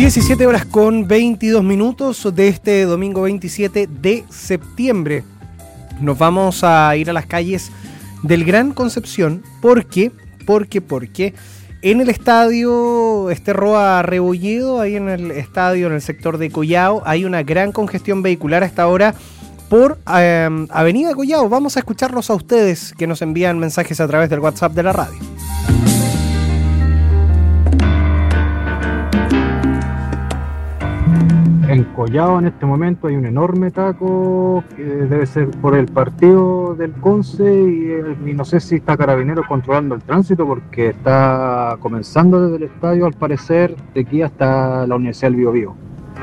17 horas con 22 minutos de este domingo 27 de septiembre. Nos vamos a ir a las calles del Gran Concepción porque en el estadio Roa Rebolledo, ahí en el estadio, en el sector de Collao, hay una gran congestión vehicular a esta hora por Avenida Collao. Vamos a escucharlos a ustedes que nos envían mensajes a través del WhatsApp de la radio. En Collao en este momento hay un enorme taco que debe ser por el partido del Conce y no sé si está Carabineros controlando el tránsito porque está comenzando desde el estadio al parecer de aquí hasta la Universidad del Biobío.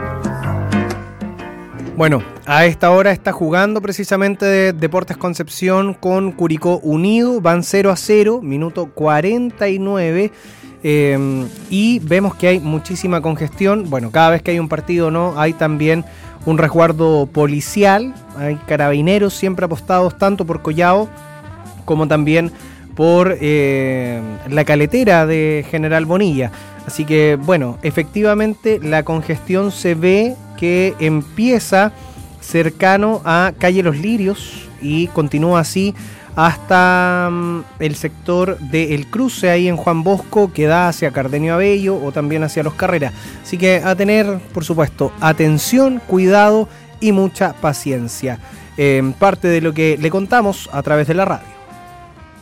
Bueno, a esta hora está jugando precisamente Deportes Concepción con Curicó Unido, van 0-0, minuto 49. Y vemos que hay muchísima congestión. Bueno, cada vez que hay un partido, ¿no? Hay también un resguardo policial. Hay carabineros siempre apostados tanto por Collao como también por la caletera de General Bonilla. Así que, bueno, efectivamente la congestión se ve que empieza cercano a Calle Los Lirios y continúa así hasta el sector del cruce ahí en Juan Bosco, que da hacia Cardenio Abello o también hacia Los Carreras. Así que a tener, por supuesto, atención, cuidado y mucha paciencia. Parte de lo que le contamos a través de la radio.